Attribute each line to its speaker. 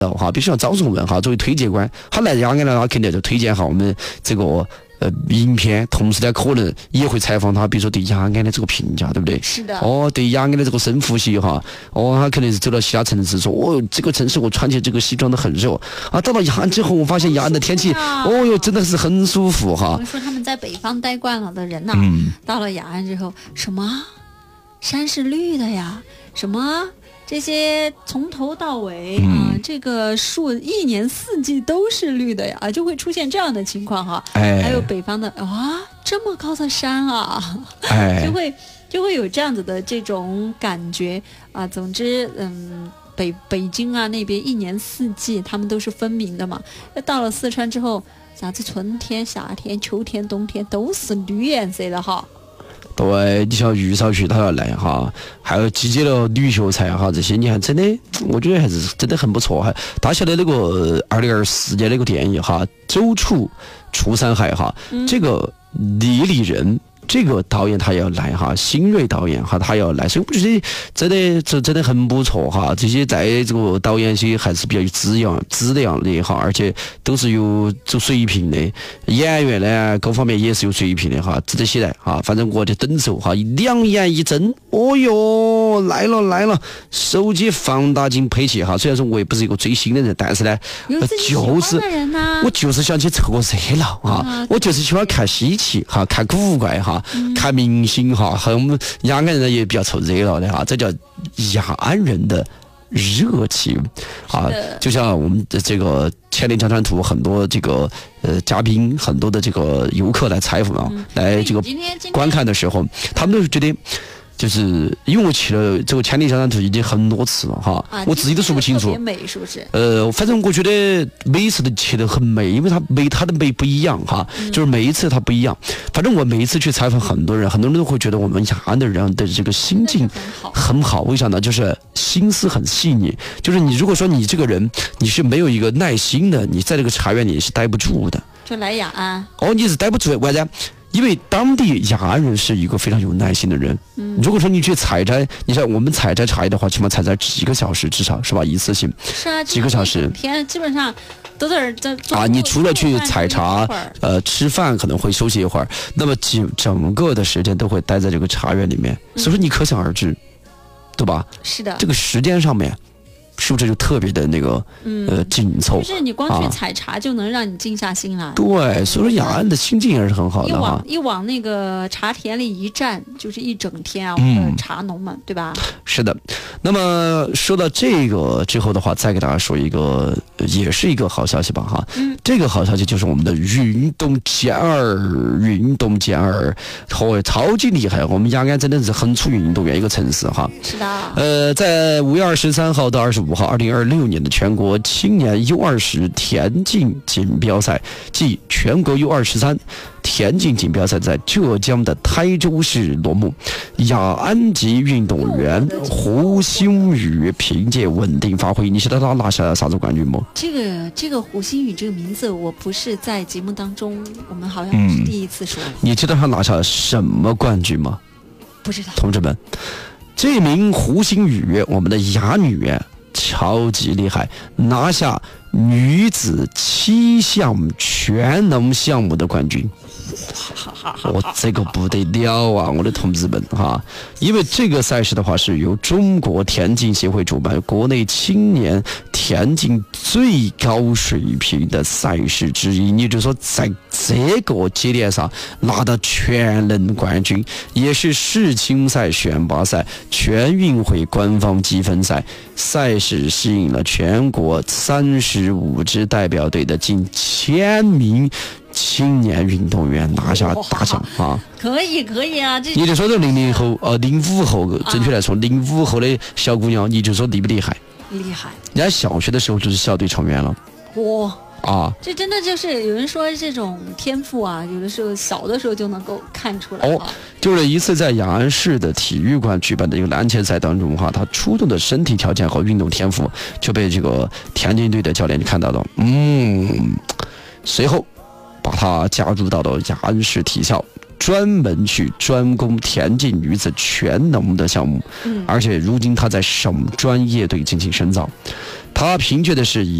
Speaker 1: 哈，比如说赵崇文哈，作为推介官，他来雅安呢，他肯定就推荐哈我们这个影片，同时呢可能也会采访他，比如说对雅安的这个评价，对不对？
Speaker 2: 是的。
Speaker 1: 对雅安的这个深呼吸哈，他肯定是走到其他城市说，这个城市我穿起这个西装都很热啊。到了雅安之后，我发现雅安的天气，真的是很舒服哈。
Speaker 2: 我们说他们在北方待惯了的人呐，到了雅安之后，什么山是绿的呀，什么。这些从头到尾这个树一年四季都是绿的呀，就会出现这样的情况哈。还有北方的这么高的山啊，就会有这样子的这种感觉啊。总之，北京啊那边一年四季他们都是分明的嘛。那到了四川之后，啥子春天、夏天、秋天、冬天都是绿颜色的哈。
Speaker 1: 对，你像玉少区他要来哈，还有集结了女学才哈，这些你看真的，我觉得还是真的很不错哈。大晓得那个2024年那个电影哈，周处除三害哈，这个李李仁。这个导演他要来哈，新锐导演哈，他要来，所以我觉得真的很不错哈。这些在这个导演些还是比较有质量的哈，而且都是有水平的，演员呢各方面也是有水平的哈，值得期待哈。反正我就等着哈，两眼一睁，来了，手机放大镜配起哈。虽然说我也不是一个追星的人，但是呢，我就是想去凑个热闹哈，我就是喜欢看稀奇哈，看古怪哈。看明星哈，和我们雅安人也比较凑热闹的哈，这叫雅安人的热情啊。就像我们的这个千里江山图，很多这个嘉宾，很多的这个游客来采访来这个观看的时候，他们都是觉得。就是因为我去了这个千里江山图已经很多次了哈，我自己都说不清楚。
Speaker 2: 美是不是？
Speaker 1: 反正我觉得每一次都切得很美，因为它的美不一样哈，就是每一次它不一样。反正我每一次去采访很多人都会觉得我们雅安的人的这个心境很好。为啥呢？就是心思很细腻。就是你如果说你这个人你是没有一个耐心的，你在这个茶园里是待不住的。
Speaker 2: 就来雅安。
Speaker 1: 你是待不住，为啥？因为当地雅安人是一个非常有耐心的人。如果说你去采摘，你像我们采摘茶叶的话，起码采摘几个小时，至少是吧？一次性。
Speaker 2: 是啊，
Speaker 1: 几个小时。
Speaker 2: 天基本上都在这做。
Speaker 1: 你除了去采茶，吃饭可能会休息一会儿，那么整个的时间都会待在这个茶园里面，所以说你可想而知，对吧？
Speaker 2: 是的。
Speaker 1: 这个时间上面。是不是就特别的那个紧凑？
Speaker 2: 就是你光去采茶就能让你静下心来。
Speaker 1: 对，所以说雅安的心境也是很好的哈。
Speaker 2: 一往那个茶田里一站，就是一整天啊，我们的茶农们，对吧？
Speaker 1: 是的。那么说到这个之后的话，再给大家说一个，也是一个好消息吧哈。这个好消息就是我们的运动健儿，超级厉害。我们雅安真的是很出运动员一个城市哈。
Speaker 2: 是的。
Speaker 1: 在5月23号到25号，2026年的全国青年 U20 田径锦标赛暨全国 U23 田径锦标赛在浙江的台州市落幕。雅安籍运动员胡星宇凭借稳定发挥，你晓得他拿下啥子冠军吗？
Speaker 2: 这个胡星宇这个名字，我不是在节目当中，我们好像是第一次说。
Speaker 1: 你知道他拿下什么冠军吗？
Speaker 2: 不知道。
Speaker 1: 同志们，这名胡星宇，我们的雅女超级厉害，拿下女子7项全能项目的冠军。这个不得了啊，我的同志们哈！因为这个赛事的话是由中国田径协会主办，国内青年田径最高水平的赛事之一。也就是说，在这个节点上拿到全能冠军，也是世青赛选拔赛、全运会官方积分赛。赛事吸引了全国35支代表队的近1000名青年运动员拿下大奖啊！
Speaker 2: 可以啊！
Speaker 1: 你就说这00后05后，准确来说05后的小姑娘，你就说厉不厉害？
Speaker 2: 厉害！
Speaker 1: 人家小学的时候就是校队成员了。
Speaker 2: 这真的就是有人说这种天赋啊，有的时候小的时候就能够看出来。
Speaker 1: 就是一次在雅安市的体育馆举办的一个篮球赛当中哈，他出众的身体条件和运动天赋就被这个田径队的教练看到了。随后把他加入到了雅安市体校， 专门去专攻田径女子全能的项目，而且如今他在省专业队进行深造。他凭借的是以